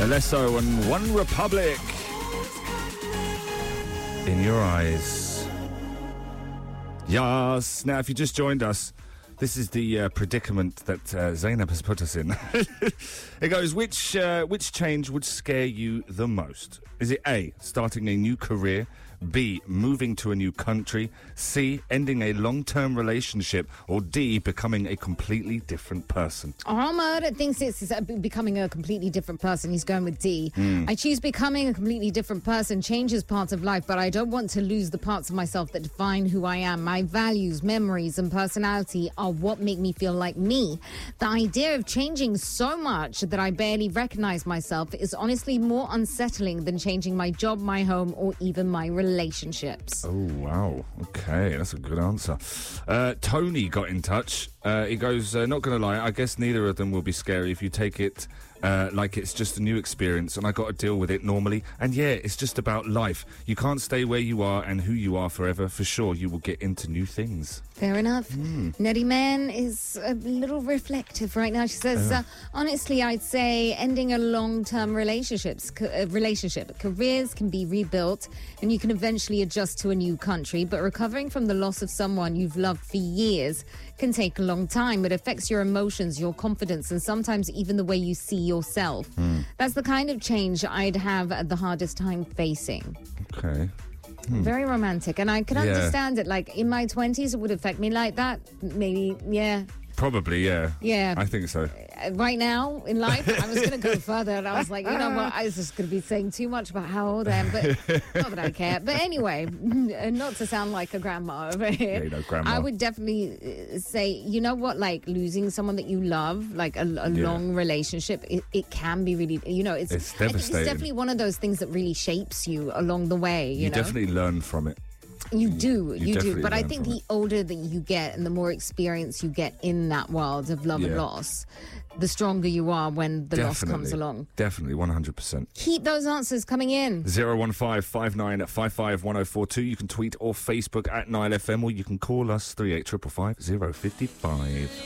Alesso and One Republic. In Your Eyes. Yes. Now, if you just joined us, this is the predicament that Zainab has put us in. It goes, which change would scare you the most? Is it A, starting a new career? B, moving to a new country? C, ending a long-term relationship? Or D, becoming a completely different person? Ahmad thinks it's becoming a completely different person. He's going with D. I choose becoming a completely different person, changes parts of life, but I don't want to lose the parts of myself that define who I am. My values, memories, and personality are what make me feel like me. The idea of changing so much that I barely recognize myself is honestly more unsettling than changing my job, my home, or even my relationships. Oh, wow. Okay, that's a good answer. Tony got in touch. He goes, not going to lie, I guess neither of them will be scary if you take it like it's just a new experience and I got to deal with it normally. And yeah, it's just about life. You can't stay where you are and who you are forever. For sure, you will get into new things. Fair enough. Nettie Man is a little reflective right now. She says, honestly, I'd say ending a long-term relationship. Careers can be rebuilt and you can eventually adjust to a new country, but recovering from the loss of someone you've loved for years can take a long time. It affects your emotions, your confidence, and sometimes even the way you see yourself. That's the kind of change I'd have the hardest time facing. Okay. Very romantic, and I can understand it. Like, in my 20s, it would affect me like that. Maybe, yeah. Probably, yeah. Yeah. I think so. Right now in life, I was going to go further, and I was like, you know what, I was just going to be saying too much about how old I am, but not that I care. But anyway, not to sound like a grandma over here. Yeah, you know, grandma. I would definitely say, you know what, like losing someone that you love, like a long relationship, it can be really, you know, it's devastating. I think it's definitely one of those things that really shapes you along the way, you know? Definitely learn from it. You do. But I think the it. older that you get and the more experience you get in that world of love and loss, the stronger you are when the loss comes along. Definitely, 100%. Keep those answers coming in. 01559 You can tweet or Facebook at 9FM, or you can call us 38555 055.